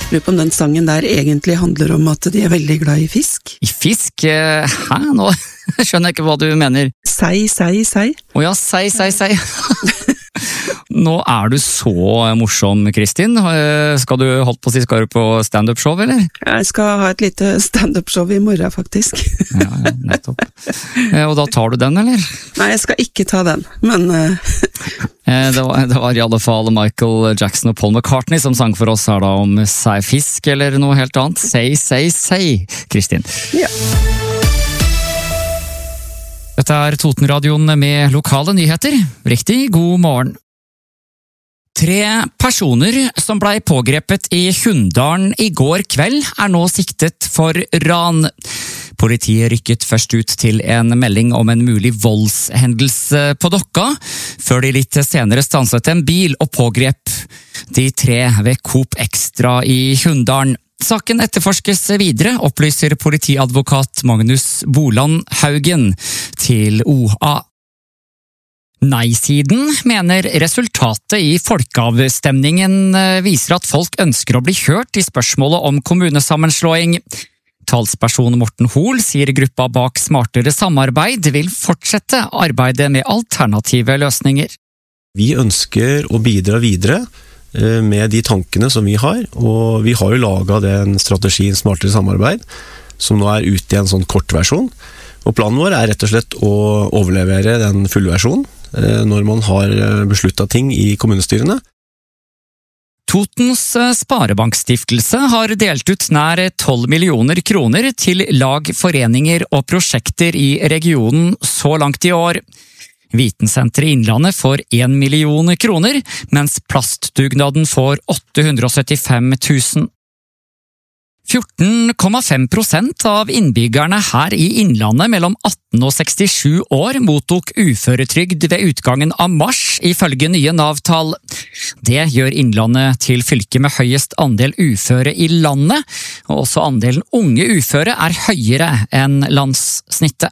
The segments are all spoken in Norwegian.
Lurer på om den sangen der egentlig handler om at de veldig glad i fisk. I fisk? Hæ? Nå skjønner jeg ikke hva du mener. Sei. Åja, sei. Nå du så morsom, Kristin. Skal du på stand-up-show, eller? Jeg skal ha et lite stand-up-show I morgen, faktisk. Ja, nettopp. Og da tar du den, eller? Nei, jeg skal ikke ta den, men... Det var I alle fall Michael Jackson og Paul McCartney som sang for oss her da om sei fisk, eller noe helt annet. Sei, Kristin. Ja. Dette Totenradioen med lokale nyheter. Riktig god morgen. 3 personer som ble pågrepet I Hunndalen I går kveld nå siktet for ran. Politiet rykket først ut til en melding om en mulig voldshendelse på Dokka, før de litt senere stanset en bil og pågrep de 3 ved Coop Extra I Hunndalen. Saken etterforskes videre, opplyser politiadvokat Magnus Boland Haugen til OA. Nei-siden mener resultatet I folkeavstemningen viser at folk ønsker å bli hørt I spørsmålet om kommunesammenslåing. Talsperson Morten Hoel sier gruppa bak smartere samarbeid vil fortsette arbeidet med alternative løsninger. Vi ønsker å bidra videre med de tankene som vi har, og vi har jo laget den strategien smartere samarbeid, som nå ute I en sånn kortversjon. Og planen vår rett og slett å overlevere den fulle versjonen når man har besluttet ting I kommunestyrene. Totens Sparebankstiftelse har delt ut nær 12 millioner kroner til lag, foreninger og prosjekter I regionen så langt I år. Vitensenteret Innlandet får 1 million kroner, mens plastdugnaden får 875 000. 14,5% av innbyggerne her I Innlandet mellom 18 og 67 år mottok uføretrygd ved utgangen av mars ifølge nye Nav-tall. Det gjør Innlandet til fylket med høyest andel uføre I landet, og også andelen unge uføre høyere enn landssnittet.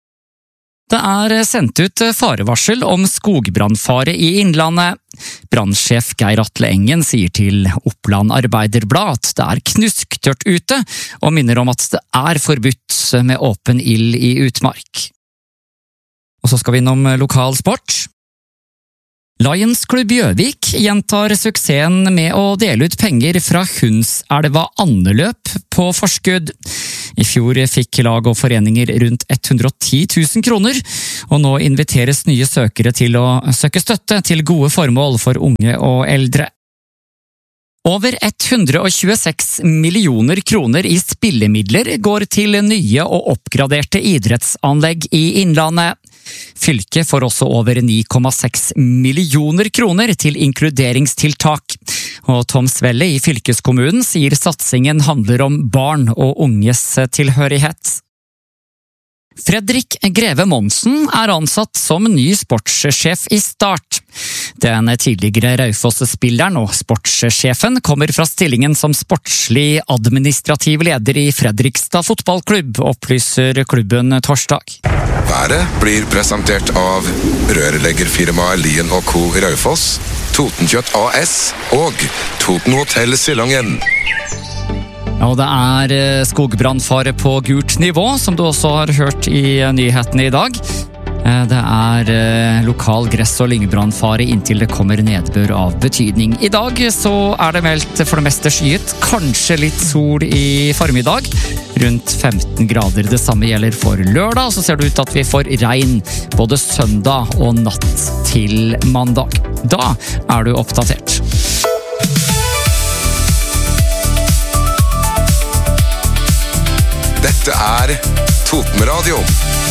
Det sendt ut farevarsel om skogbrannfare I Innlandet. Brannsjef Geir Atle Engen sier til Oppland Arbeiderblad at det knusktørt ute, og minner om at det forbudt med åpen ild I utmark. Og så skal vi innom lokal sport. Lions Klubb Gjøvik gjentar suksessen med å dele ut penger fra Hundselva andeløp på forskudd. I fjor fikk lag og foreninger rundt 110 000 kroner, og nå inviteres nye søkere til å søke støtte til gode formål for unge og eldre. Over 126 millioner kroner I spillemidler går til nye og oppgraderte idrettsanlegg I Innlandet. Fylket får også over 9,6 millioner kroner til inkluderingstiltak, og Tom Svelle I fylkeskommunen sier satsingen handler om barn og unges tilhørighet. Fredrik Greve Monsen ansatt som ny sportssjef I Start. Den tidligere Raufoss-spilleren og sportssjefen kommer fra stillingen som sportslig administrativ leder I Fredrikstad fotballklubb, opplyser klubben torsdag. Været blir presentert av rørleggerfirmaet Lien & Co Raufoss, Totenkjøtt AS og Toten Hotel Silangen. Og det skogbrannfare på gult nivå, som du også har hørt I nyhetene I dag. Det lokal gress- og lyngbrannfare inntil det kommer nedbør av betydning. I dag så det meldt for det meste skyet, kanskje litt sol I formiddag, rundt 15 grader. Det samme gjelder for lørdag, og så ser det ut at vi får regn både søndag og natt til mandag. Da du oppdatert. Dette Totenradio.